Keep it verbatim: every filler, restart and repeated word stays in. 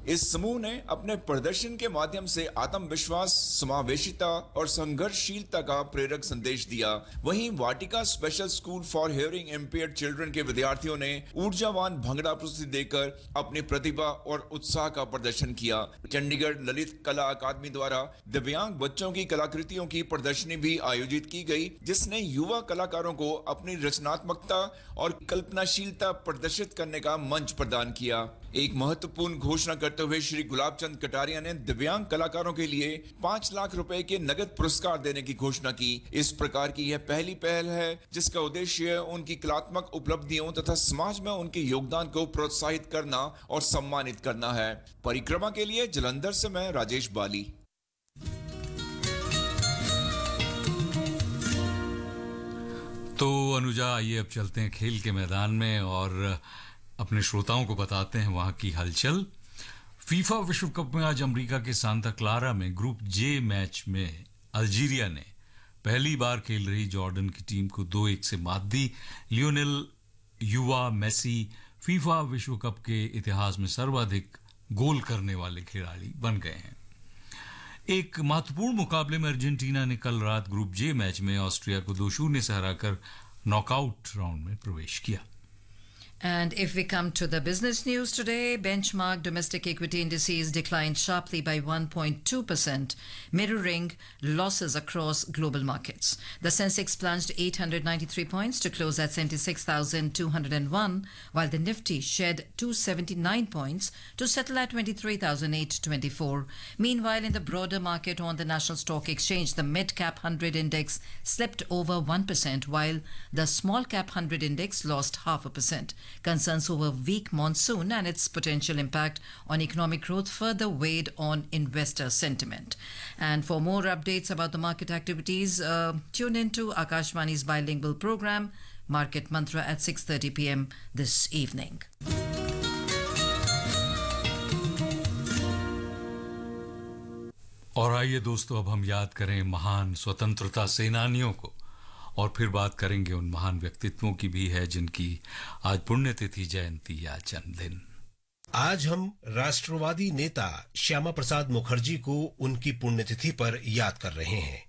इस समूह ने अपने प्रदर्शन के माध्यम से आत्मविश्वास, समावेशिता और संघर्षशीलता का प्रेरक संदेश दिया। वहीं वाटिका special school for hearing impaired children के विद्यार्थियों ने ऊर्जावान भंगड़ा प्रस्तुति देकर अपनी प्रतिभा और उत्साह का प्रदर्शन किया। चंडीगढ़ ललित कला अकादमी द्वारा दिव्यांग बच्चों की कलाकृतियों की प्रदर्शनी भी आयोजित की गई, जिसने युवा कलाकारों को अपनी रचनात्मकता और कल्पनाशीलता प्रदर्शित करने का मंच प्रदान किया। एक महत्वपूर्ण घोषणा करते हुए श्री गुलाब चंद कटारिया ने दिव्यांग कलाकारों के लिए पांच लाख रुपए के नगद पुरस्कार देने की घोषणा की। इस प्रकार की यह पहली पहल है जिसका उद्देश्य उनकी कलात्मक उपलब्धियों तथा समाज में उनके योगदान को प्रोत्साहित करना और सम्मानित करना है। परिक्रमा के लिए जलंधर से मैं राजेश बाली। तो अनुजा, आइए अब चलते हैं खेल के मैदान में और अपने श्रोताओं को बताते हैं वहां की हलचल। फीफा विश्व कप में आज अमेरिका के सांता क्लारा में ग्रुप जे मैच में अल्जीरिया ने पहली बार खेल रही जॉर्डन की टीम को दो एक से मात दी। लियोनेल युवा मेसी फीफा विश्व कप के इतिहास में सर्वाधिक गोल करने वाले खिलाड़ी बन गए हैं। एक महत्वपूर्ण मुकाबले में अर्जेंटीना ने कल रात ग्रुप जे मैच में ऑस्ट्रिया को दो शून्य से हराकर नॉकआउट राउंड में प्रवेश किया। And if we come to the business news today, benchmark domestic equity indices declined sharply by one point two percent, mirroring losses across global markets. The Sensex plunged eight hundred ninety-three points to close at seventy-six thousand two hundred one, while the Nifty shed two hundred seventy-nine points to settle at twenty-three thousand eight hundred twenty-four. Meanwhile, in the broader market on the National Stock Exchange, the mid-cap one hundred index slipped over one percent, while the small-cap one hundred index lost half a percent. Concerns over weak monsoon and its potential impact on economic growth further weighed on investor sentiment. And for more updates about the market activities, uh, tune into Akashvani's bilingual program, Market Mantra, at six thirty p.m. this evening. और आइए दोस्तों, अब हम याद करें महान स्वतंत्रता सेनानियों को और फिर बात करेंगे उन महान व्यक्तित्वों की भी है जिनकी आज पुण्यतिथि, जयंती या जन्मदिन। आज हम राष्ट्रवादी नेता श्यामा प्रसाद मुखर्जी को उनकी पुण्यतिथि पर याद कर रहे हैं।